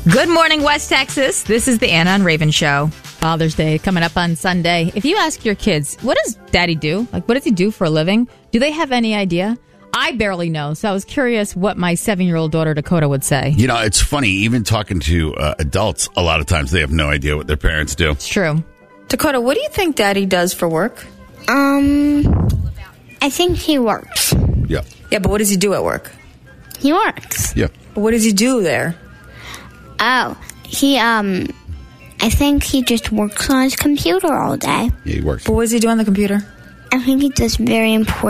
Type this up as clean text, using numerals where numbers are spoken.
Good morning, West Texas. This is the Anna and Raven Show. Father's Day coming up on Sunday. If you ask your kids, what does Daddy do? Like, what does he do for a living? Do they have any idea? I barely know, so I was curious what my 7-year-old daughter Dakota would say. You know, it's funny, even talking to adults, a lot of times they have no idea what their parents do. It's true. Dakota, what do you think Daddy does for work? I think he works. Yeah. Yeah, but what does he do at work? He works. Yeah. But what does he do there? Oh, I think he just works on his computer all day. Yeah, he works. But what does he do on the computer? I think he does very important